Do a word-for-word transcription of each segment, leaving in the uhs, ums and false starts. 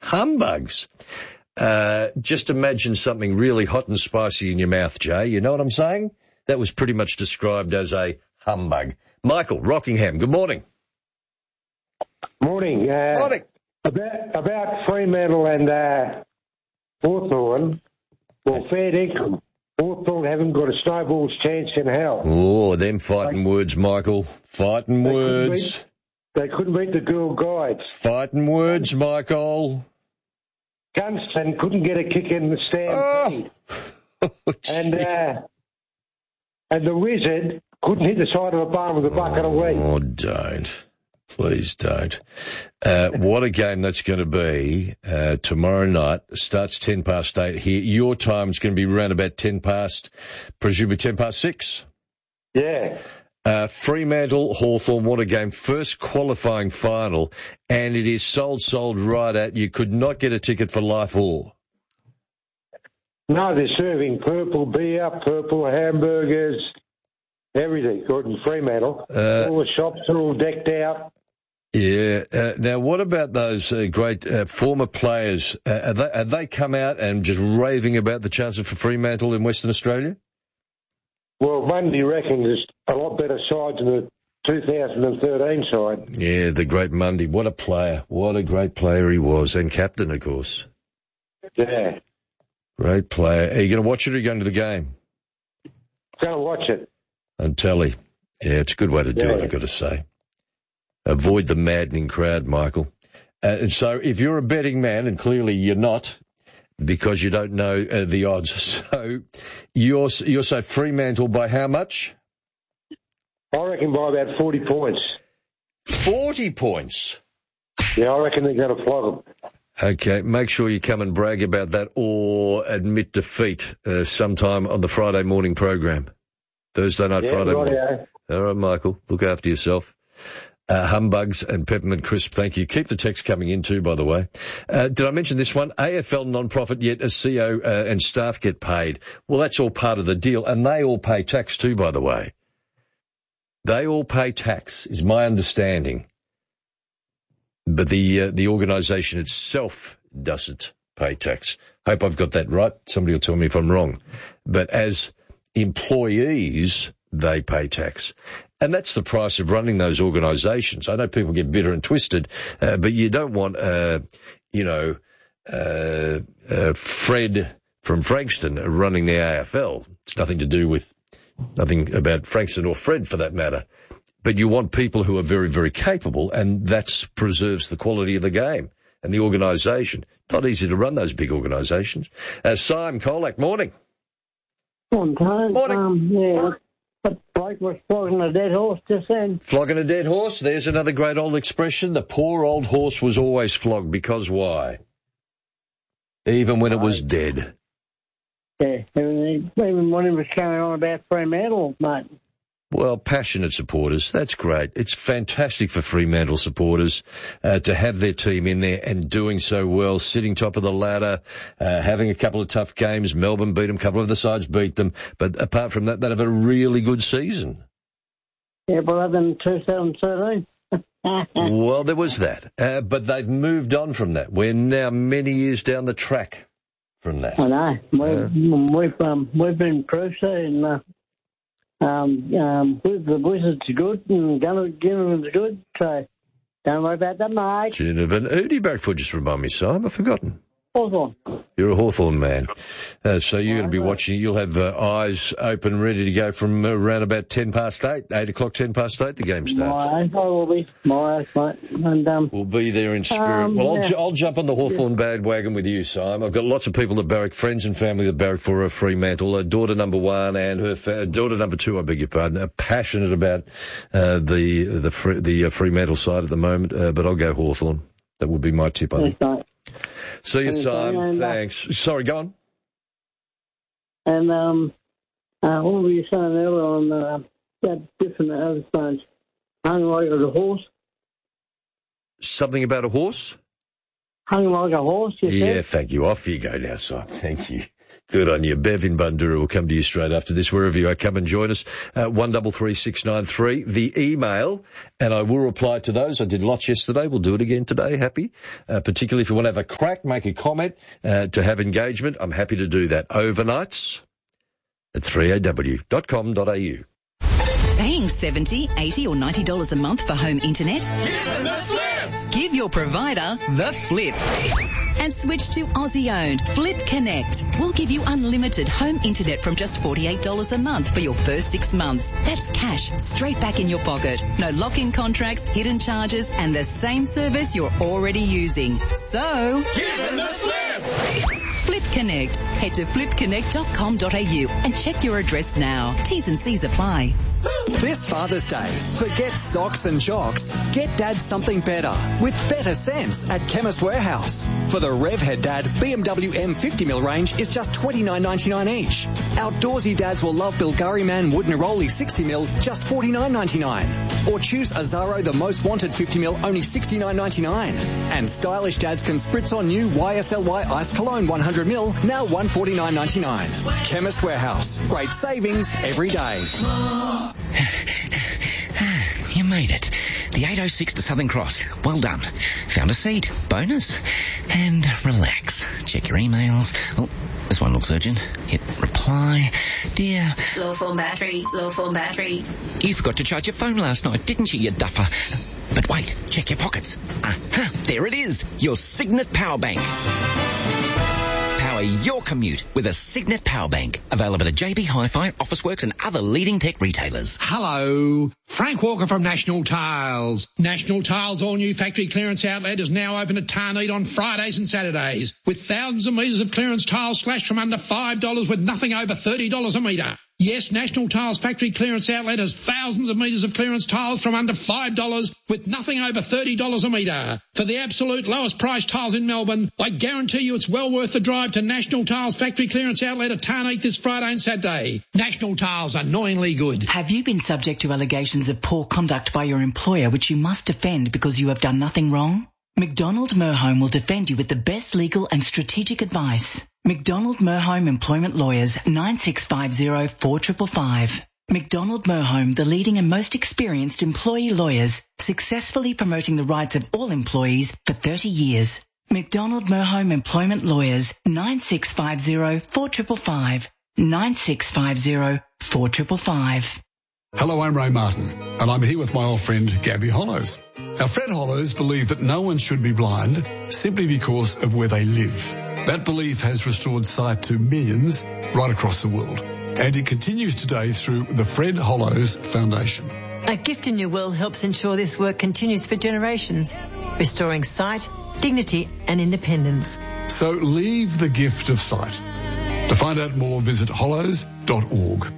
Humbugs. Uh, just imagine something really hot and spicy in your mouth, Jay. You know what I'm saying? That was pretty much described as a humbug. Michael, Rockingham, good morning. Morning. Uh, morning. About, about Fremantle and uh, Hawthorn, well, fair dinkum. Hawthorn haven't got a snowball's chance in hell. Oh, them fighting they, words, Michael. Fighting they words. Couldn't beat, they couldn't beat the Girl Guides. Fighting words, Michael. Gunston couldn't get a kick in the stampede. Oh. and uh, and the Wizard couldn't hit the side of a barn with a bucket of wheat. Oh, don't. Please don't. Uh, what a game that's going to be uh, tomorrow night. Starts ten past eight here. Your time's going to be around about ten past, presumably ten past six. Yeah. Uh, Fremantle, Hawthorn, what a game. First qualifying final, and it is sold, sold right out. You could not get a ticket for life or. No, they're serving purple beer, purple hamburgers, everything. Good in Fremantle. Uh, all the shops are all decked out. Yeah. Uh, now, what about those uh, great uh, former players? Uh, are they, have they come out and just raving about the chances for Fremantle in Western Australia? Well, Mundy reckons there's a lot better side than the two thousand thirteen side. Yeah, the great Mundy. What a player. What a great player he was. And captain, of course. Yeah. Great player. Are you going to watch it or are you going to the game? Going to watch it. On telly. Yeah, it's a good way to do yeah. it, I've got to say. Avoid the maddening crowd, Michael. Uh, and so if you're a betting man, and clearly you're not, because you don't know uh, the odds, so you're, you're say Fremantle by how much? I reckon by about forty points. forty points? Yeah, I reckon they're going to flog them. Okay, make sure you come and brag about that or admit defeat uh, sometime on the Friday morning program. Thursday night, yeah, Friday right morning. out. All right, Michael, look after yourself. Uh, humbugs and peppermint crisp, thank you. Keep the text coming in too, by the way. Uh, did I mention this one? A F L non-profit, yet a C E O uh, and staff get paid. Well, that's all part of the deal, and they all pay tax too, by the way. They all pay tax, is my understanding. But the uh, the organisation itself doesn't pay tax. Hope I've got that right. Somebody will tell me if I'm wrong. But as employees, they pay tax. And that's the price of running those organisations. I know people get bitter and twisted, uh, but you don't want, uh, you know, uh, uh, Fred from Frankston running the A F L. It's nothing to do with, nothing about Frankston or Fred for that matter. But you want people who are very, very capable, and that preserves the quality of the game and the organisation. Not easy to run those big organisations. Uh, Simon Colac, morning. Morning, Tone. Morning. Um, yeah. That bloke was flogging a dead horse just then. Flogging a dead horse? There's another great old expression. The poor old horse was always flogged. Because why? Even when it was dead. Yeah, even when he was carrying on about Fremantle, mate. Well, passionate supporters, that's great. It's fantastic for Fremantle supporters uh, to have their team in there and doing so well, sitting top of the ladder, uh, having a couple of tough games. Melbourne beat them, a couple of the sides beat them. But apart from that, they have a really good season. Yeah, but other than two thousand thirteen. Well, there was that. Uh, but they've moved on from that. We're now many years down the track from that. I know. We've, uh, we've, um, we've been improved, and uh, Um, um, the Wizards are good and Gunner's good, so don't worry about that, mate. Ginnivan. Who do you back for? Just remind me, Simon. I've forgotten. Hawthorn. You're a Hawthorn man. Uh, so you're going to be watching. You'll have uh, eyes open, ready to go from uh, around about ten past eight, eight o'clock, ten past eight, the game starts. My eyes, I will be. My eyes, mate. And, um, we'll be there in spirit. Um, well, yeah. I'll, I'll jump on the Hawthorn bandwagon with you, Simon. I've got lots of people that barrack, friends and family that barrack for a Fremantle. Uh, daughter number one and her fa- daughter number two, I beg your pardon, are passionate about uh, the the free, the uh, Fremantle side at the moment, uh, but I'll go Hawthorn. That would be my tip, I think. Yes, See you, and, Simon. and, uh, Thanks. Sorry, go on. And um, uh, what were you saying earlier on uh, that different other phones? Hung like a horse. Something about a horse? Hung like a horse, you Yeah, said? thank you. Off you go now, Simon. Thank you. Good on you. Bev in Bundoora will come to you straight after this, wherever you are. Come and join us. Uh, one double three six nine three. The email, and I will reply to those. I did lots yesterday. We'll do it again today. Happy. Uh, particularly if you want to have a crack, make a comment, uh, to have engagement. I'm happy to do that. Overnights at three a w dot com dot a u. Paying seventy dollars, eighty dollars or ninety dollars a month for home internet? Give them the flip! Give your provider the flip. And switch to Aussie-owned Flip Connect. We'll give you unlimited home internet from just forty-eight dollars a month for your first six months. That's cash straight back in your pocket. No lock-in contracts, hidden charges, and the same service you're already using. So, give them the flip! Flip Connect. Head to flip connect dot com dot a u and check your address now. T's and C's apply. This Father's Day, forget socks and jocks. Get Dad something better with better sense at Chemist Warehouse. For the Revhead Dad, B M W M fifty mil range is just twenty-nine ninety-nine each. Outdoorsy dads will love Bulgari Man Wood Neroli sixty mil, just forty-nine ninety-nine. Or choose Azaro the Most Wanted fifty mil, only sixty-nine ninety-nine. And stylish dads can spritz on new Y S L Y Ice Cologne one hundred mil, now one forty-nine ninety-nine. Chemist Warehouse, great savings every day. You made it. The eight oh six to Southern Cross. Well done. Found a seat. Bonus. And relax. Check your emails. Oh, this one looks urgent. Hit reply. Dear. Low form battery. Low form battery. You forgot to charge your phone last night, didn't you, you duffer? But wait. Check your pockets. Aha. There it is. Your Signet Power Bank. Power your commute with a Signet Power Bank. Available at J B Hi-Fi, Officeworks and other leading tech retailers. Hello. Frank Walker from National Tiles. National Tiles' all-new factory clearance outlet is now open at Tarneed on Fridays and Saturdays with thousands of metres of clearance tiles slashed from under five dollars with nothing over thirty dollars a metre. Yes, National Tiles factory clearance outlet has thousands of metres of clearance tiles from under five dollars with nothing over thirty dollars a metre. For the absolute lowest price tiles in Melbourne, I guarantee you it's well worth the drive to National Tiles factory clearance outlet at Tarneed this Friday and Saturday. National Tiles, annoyingly good. Have you been subject to allegations of poor conduct by your employer which you must defend because you have done nothing wrong? McDonald Merhome will defend you with the best legal and strategic advice. McDonald Merhome Employment Lawyers, nine six five zero, four five five five. McDonald Merhome, the leading and most experienced employee lawyers, successfully promoting the rights of all employees for thirty years. McDonald Merhome Employment Lawyers, nine six five zero, four five five five. nine six five zero, four five five five. Hello, I'm Ray Martin, and I'm here with my old friend Gabby Hollows. Now, Fred Hollows believe that no one should be blind simply because of where they live. That belief has restored sight to millions right across the world, and it continues today through the Fred Hollows Foundation. A Gift in Your Will helps ensure this work continues for generations, restoring sight, dignity and independence. So leave the gift of sight. To find out more, visit hollows dot org.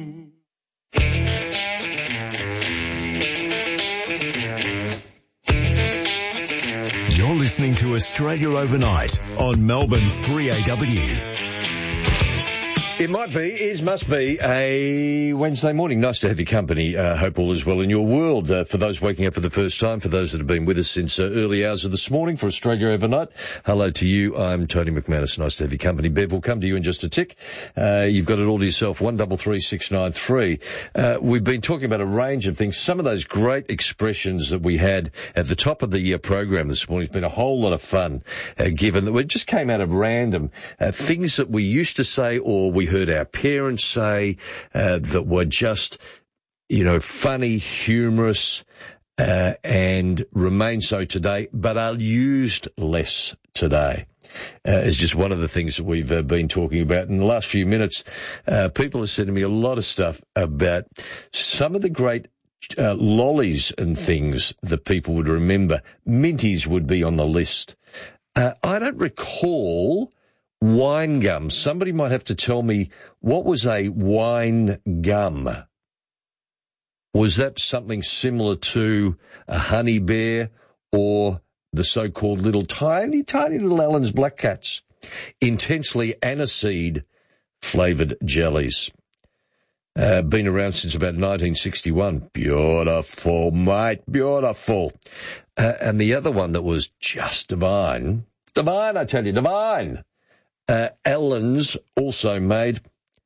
You're listening to Australia Overnight on Melbourne's three A W. It might be, is, must be a Wednesday morning. Nice to have your company. Uh, hope all is well in your world. Uh, for those waking up for the first time, for those that have been with us since uh, early hours of this morning for Australia Overnight, hello to you. I'm Tony McManus. Nice to have your company. Bev will come to you in just a tick. Uh, you've got it all to yourself. One double three six nine three. Uh, we've been talking about a range of things. Some of those great expressions that we had at the top of the uh, program this morning. It's been a whole lot of fun, uh, given that we just came out of random uh, things that we used to say or we heard our parents say uh, that were just, you know, funny, humorous, uh, and remain so today, but are used less today. Uh, is just one of the things that we've uh, been talking about. In the last few minutes, uh, people have said to me a lot of stuff about some of the great uh, lollies and things that people would remember. Minties would be on the list. Uh, I don't recall wine gum. Somebody might have to tell me, what was a wine gum? Was that something similar to a honey bear or the so-called little tiny, tiny little Allen's Black Cats? Intensely aniseed flavoured jellies. Uh, been around since about nineteen sixty-one. Beautiful, mate, beautiful. Uh, and the other one that was just divine, divine, I tell you, divine, Uh, Ellen's also made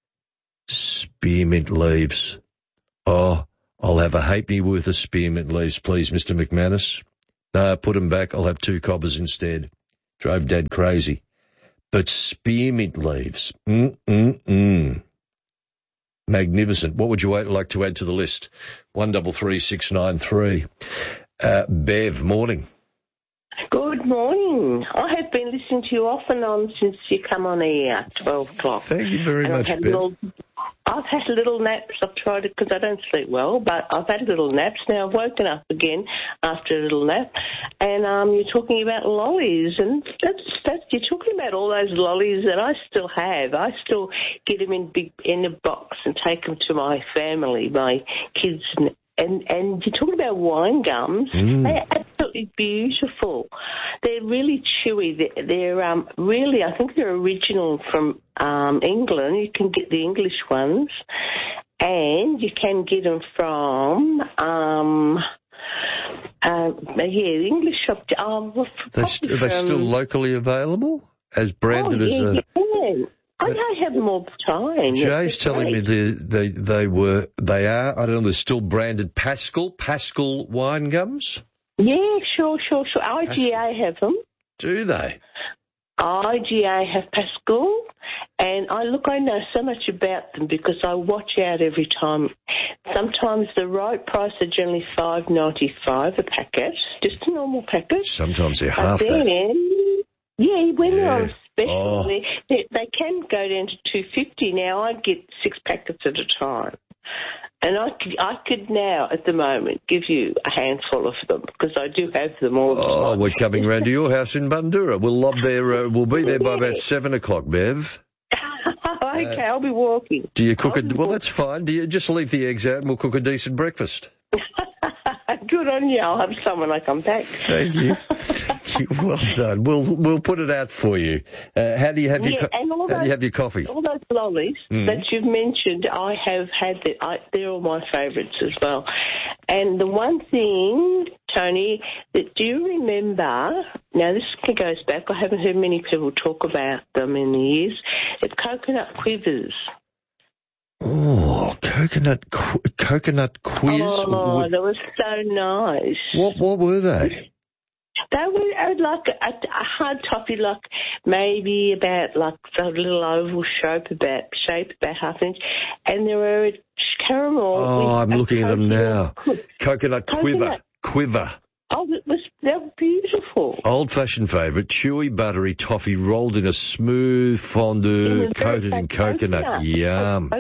spearmint leaves. Oh, I'll have a halfpenny worth of spearmint leaves, please, Mister McManus. No, put them back. I'll have two cobbers instead. Drove Dad crazy. But spearmint leaves. Mm-mm-mm. Magnificent. What would you like to add to the list? One double three six nine three. Uh, Bev, morning. Good morning. I have been listening to you off and on since you come on air at twelve o'clock. Thank you very and much, I've Bev. Little, I've had little naps. I've tried it because I don't sleep well, but I've had little naps. Now I've woken up again after a little nap, and um, you're talking about lollies, and that's that's you're talking about all those lollies that I still have. I still get them in big in a box and take them to my family, my kids. And, And, and you're talking about wine gums. Mm. They're absolutely beautiful. They're really chewy. They're, they're um, really, I think they're original from um, England. You can get the English ones. And you can get them from, um, uh, yeah, the English shop. Oh, well, they st- are they from, still locally available as branded oh, yeah, as a... Yeah. I don't have them all the time. Jay's telling me they, they they were they are I don't know they're still branded Pascal Pascal wine gums. Yeah, sure, sure, sure. I G A have them. Do they? I G A have Pascal, and I look. I know so much about them because I watch out every time. Sometimes the right price are generally five ninety five a packet, just a normal packet. Sometimes they're half then, that. Yeah, when Yeah. they're on special, Oh. they, they, they can go down to two fifty. Now I get six packets at a time. And I could, I could now, at the moment, give you a handful of them because I do have them all the Oh, time. we're coming round to your house in Bundoora. We'll lob there. Uh, we'll be there by about seven o'clock, Bev. Okay, I'll be walking. Do you cook it? Well, that's fine. Do you just leave the eggs out and we'll cook a decent breakfast? Good on you. I'll have some when I come back. Thank you. Thank you. Well done. We'll we'll put it out for you. Uh, how do you have Yeah, your co- and all how those, do you have your coffee? All those lollies Mm. that you've mentioned, I have had. The, I, they're all my favourites as well. And the one thing, Tony, that do you remember? Now this goes back. I haven't heard many people talk about them in the years. The coconut quivers. Oh, coconut qu- coconut quiz. Oh, that was so nice. What what were they? They were uh, like a, a hard toffee, like maybe about like a little oval shape, about shape about half an inch, and there were a caramel. Oh, I'm looking at them now. Coconut, Coconut. quiver, quiver. Oh, it was they were beautiful. Old-fashioned favourite, chewy, buttery toffee rolled in a smooth fondue, In a coated very in fat coconut. coconut. Yum.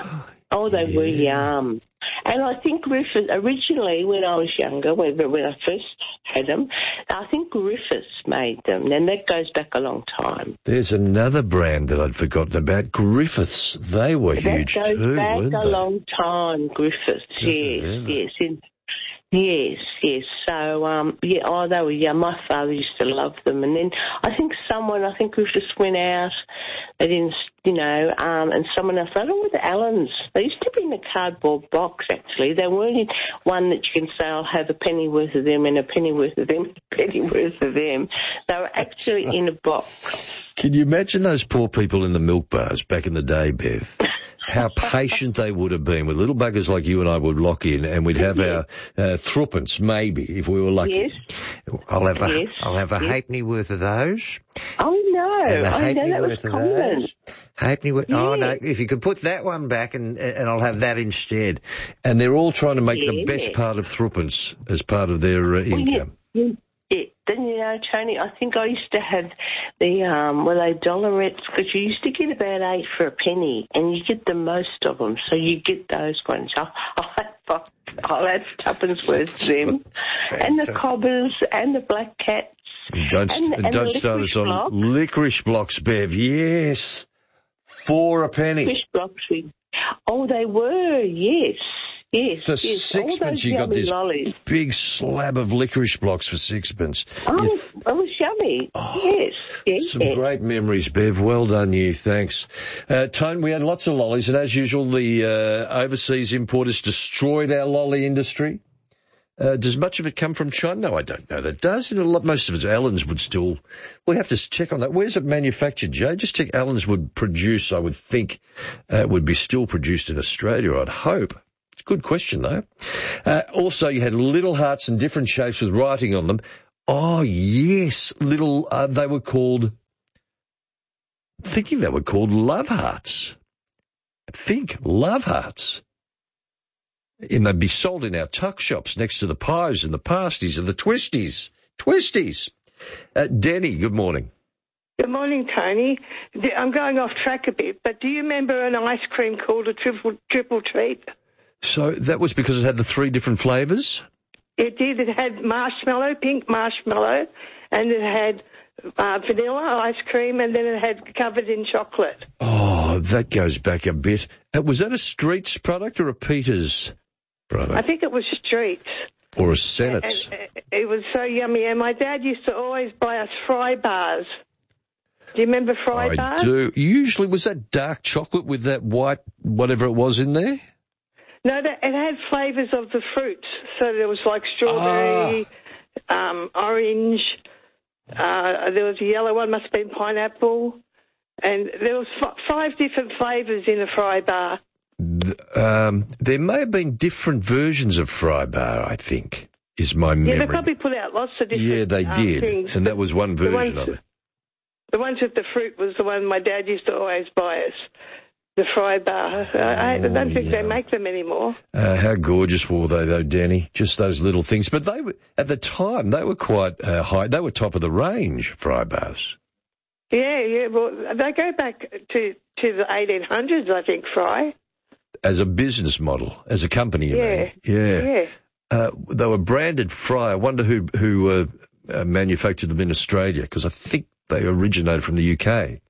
Oh, they were yum. And I think Griffiths, originally when I was younger, when, when I first had them, I think Griffiths made them, and that goes back a long time. There's another brand that I'd forgotten about, Griffiths. They were that huge goes too, back weren't a they? long time, Griffiths, Does it yes, ever? yes. In, yes, yes. So, um, yeah, oh, they were yum. My father used to love them. And then I think someone, I think Griffiths went out, they didn't, you know, um, and someone else, I don't know, with the Allens. They used to be in a cardboard box, actually. They weren't in one that you can say, I'll have a penny worth of them and a penny worth of them, a penny worth of them. They were actually in a box. Can you imagine those poor people in the milk bars back in the day, Bev? How patient they would have been with little buggers like you and I would lock in, and we'd have our uh, threepence, maybe, if we were lucky. Yes. I'll have a, Yes. I'll have a Yes. halfpenny worth of those. Oh, no. And a I know halfpenny that was worth of common. those. Halfpenny worth. Oh no! Yes. If you could put that one back, and and I'll have that instead. And they're all trying to make the Yes. best part of threepence as part of their uh, Well, income. yeah, yeah. Yeah. Then, you know, Tony, I think I used to have the, um, well, they dollarettes, because you used to get about eight for a penny, and you get the most of them, so you get those ones. I'll, I'll, I'll have tuppence worth of them. And the cobbers and the black cats. Don't and, and and don't the start us licorice on blocks. licorice blocks, Bev. Yes, for a penny. Licorice blocks. we- Oh, they were, yes. Yes, For yes. All sixpence, those you got yummy this lollies. big slab of licorice blocks for sixpence. Oh, You it was yummy. yes, yes. Some great memories, Bev. Well done you. Thanks. Uh, Tone, we had lots of lollies, and as usual, the uh, overseas importers destroyed our lolly industry. Uh, does much of it come from China? No, I don't know that does. And a lot, most of it, Allen's would still, we have to check on that. Where's it manufactured, Jay? Just check Allen's would produce, I would think, uh, would be still produced in Australia, I'd hope. It's a good question, though. Uh, also, you had little hearts in different shapes with writing on them. Oh, yes, little, uh, they were called, I'm thinking they were called love hearts. I think, love hearts. And they'd be sold in our tuck shops next to the pies and the pasties and the twisties. Twisties. Uh, Denny, good morning. Good morning, Tony. I'm going off track a bit, but do you remember an ice cream called a triple, triple treat? So that was because it had the three different flavours? It did. It had marshmallow, pink marshmallow, and it had uh, vanilla ice cream, and then it had covered in chocolate. Oh, that goes back a bit. Uh, was that a Streets product or a Peters product? I think it was Streets. Or a Senate's. And, and it was so yummy, and my dad used to always buy us fry bars. Do you remember fry I bars? I do. Usually, was that dark chocolate with that white whatever it was in there? No, it had flavours of the fruits. So there was like strawberry, ah. um, orange. Uh, there was a yellow one, must have been pineapple. And there was f- five different flavours in a fry bar. Um, there may have been different versions of fry bar, I think, is my memory. Yeah, they probably put out lots of different Yeah, they um, did. things. And that was one version ones, of it. The ones with the fruit was the one my dad used to always buy us. The fry bar. I, I don't oh, think yeah. they make them anymore. Uh, how gorgeous were they, though, Danny? Just those little things. But they were, at the time, they were quite uh, high. They were top of the range, fry bars. Yeah, yeah. Well, they go back to, to the eighteen hundreds, I think, fry. As a business model, as a company, you yeah. mean? Yeah. Yeah. Uh, they were branded Fry. I wonder who, who uh, uh, manufactured them in Australia, because I think they originated from the U K.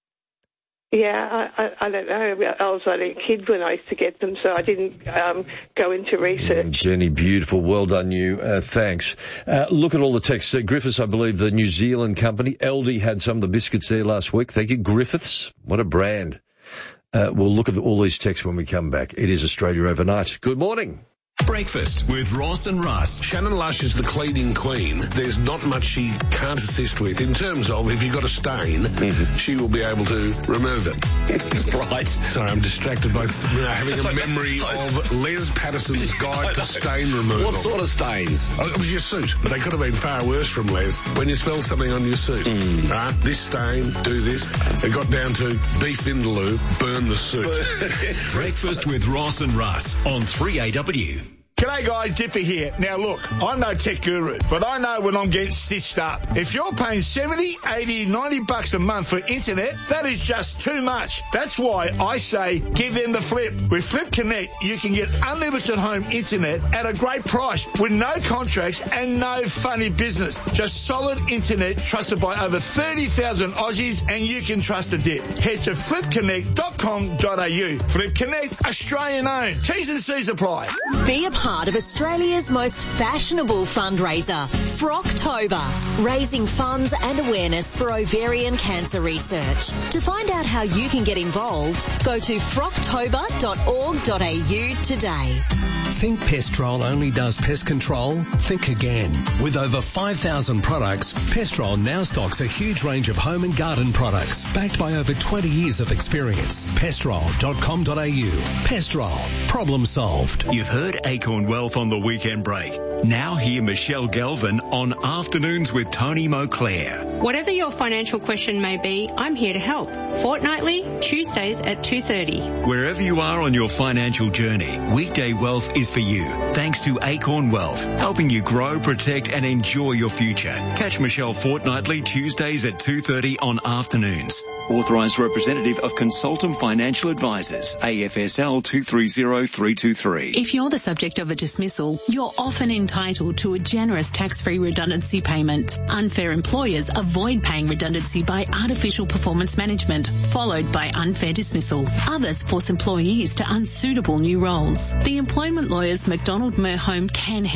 Yeah, I, I, I don't know. I was only a kid when I used to get them, so I didn't um, go into research. Jenny, beautiful. Well done, you. Uh, thanks. Uh, look at all the texts. Uh, Griffiths, I believe, the New Zealand company. Aldi had some of the biscuits there last week. Thank you. Griffiths, what a brand. Uh, we'll look at the, all these texts when we come back. It is Australia Overnight. Good morning. Breakfast with Ross and Russ. Shannon Lush is the cleaning queen. There's not much she can't assist with in terms of if you've got a stain, mm-hmm. she will be able to remove it. Right. Sorry, I'm distracted by you know, having a memory of Les Patterson's Guide to Stain Removal. What sort of stains? Oh, it was your suit, but they could have been far worse from Les. When you smell something on your suit, mm. right, this stain, do this. It got down to beef vindaloo, burn the suit. Breakfast with Ross and Russ on three A W. G'day guys, Dipper here. Now look, I'm no tech guru, but I know when I'm getting stitched up. If you're paying seventy, eighty, ninety bucks a month for internet, that is just too much. That's why I say give them the flip. With Flip Connect, you can get unlimited home internet at a great price with no contracts and no funny business. Just solid internet trusted by over thirty thousand Aussies, and you can trust a dip. Head to flip connect dot com dot a u. Flip Connect, Australian owned. T's and C's apply. Be a part of Australia's most fashionable fundraiser, Frocktober, raising funds and awareness for ovarian cancer research. To find out how you can get involved, go to frocktober dot org dot a u today. Think Pestrol only does pest control? Think again. With over five thousand products, Pestrol now stocks a huge range of home and garden products, backed by over twenty years of experience. pestrol dot com dot a u. Pestrol. Problem solved. You've heard Acorn Wealth on the weekend break. Now hear Michelle Galvin on Afternoons with Tony Moclair. Whatever your financial question may be, I'm here to help. Fortnightly, Tuesdays at two thirty. Wherever you are on your financial journey, Weekday Wealth is for you. Thanks to Acorn Wealth, helping you grow, protect and enjoy your future. Catch Michelle fortnightly Tuesdays at two thirty on Afternoons. Authorised representative of Consultant Financial Advisors, A F S L two three zero three two three. If you're the subject of a dismissal, you're often entitled to a generous tax-free redundancy payment. Unfair employers avoid paying redundancy by artificial performance management, followed by unfair dismissal. Others force employees to unsuitable new roles. The employment lawyers McDonald Merhome can help.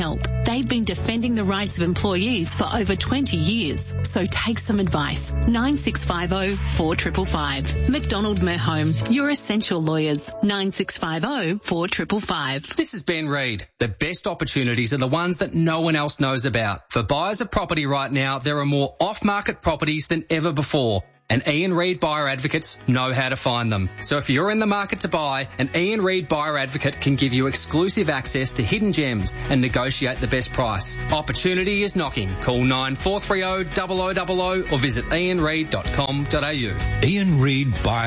They've been defending the rights of employees for over twenty years. So take some advice. nine six five zero, four five five five. McDonald Merhome, your essential lawyers. nine six five zero, four five five five. This is Ben Reid. The best opportunities are the ones that no one else knows about. For buyers of property right now, there are more off-market properties than ever before. And Ian Reid Buyer Advocates know how to find them. So if you're in the market to buy, an Ian Reid Buyer Advocate can give you exclusive access to hidden gems and negotiate the best price. Opportunity is knocking. Call nine four three zero, zero zero zero zero or visit ian reid dot com dot a u. Ian Reid Buyer